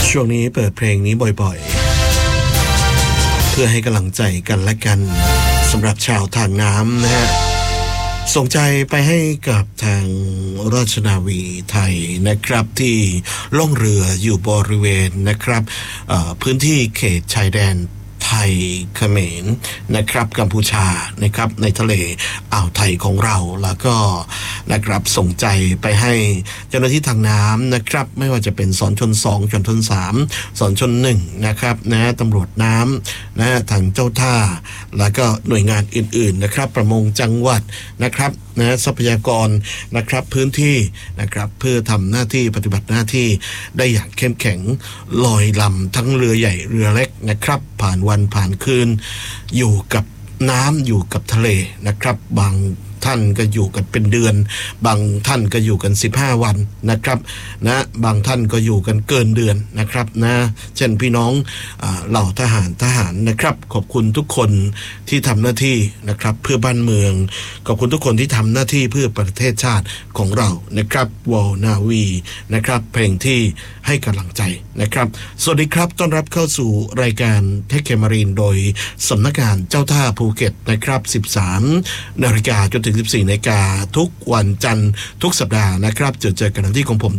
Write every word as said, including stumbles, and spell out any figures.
ช่วงนี้เปิดเพลงนี้บ่อยๆเพื่อให้กำลังใจกันและกันสำหรับชาวทางน้ำนะฮะส่งใจไปให้กับทางราชนาวีไทยนะครับที่ล่องเรืออยู่บริเวณนะครับพื้นที่เขตชายแดนไทยเขมรนะครับกัมพูชานะครับในทะเลอ่าวไทยของเราแล้วก็นะครับส่งใจไปให้เจ้าหน้าที่ทางน้ำนะครับไม่ว่าจะเป็นสอนชนสองชนชนสามสอนชนหนึ่งนะครับนะตำรวจน้ำนะทางเจ้าท่าแล้วก็หน่วยงานอื่นๆนะครับประมงจังหวัดนะครับนะทรัพยากรนะครับพื้นที่นะครับเพื่อทำหน้าที่ปฏิบัติหน้าที่ได้อย่างเข้มแข็งลอยลำทั้งเรือใหญ่เรือเล็กนะครับผ่านวันผ่านคืนอยู่กับน้ำอยู่กับทะเลนะครับบางท่านก็อยู่กันเป็นเดือนบางท่านก็อยู่กันสิบห้าวันนะครับนะบางท่านก็อยู่กันเกินเดือนนะครับนะเช่นพี่น้องอ่าเหล่าทหารทหารนะครับขอบคุณทุกคนที่ทำหน้าที่นะครับเพื่อบ้านเมืองขอบคุณทุกคนที่ทำหน้าที่เพื่อประเทศชาติของเรานะครับวอลนาวีนะครับเพลงที่ให้กำลังใจนะครับสวัสดีครับต้อนรับเข้าสู่รายการเทคเคมารีนโดยสำนักงานเจ้าท่าภูเก็ตนะครับสิบสามนาฬิกาจนถึงสิบสี่นาฬิกาทุกวันจันทร์ทุกสัปดาห์นะครับเจอเจอกันที่ของผม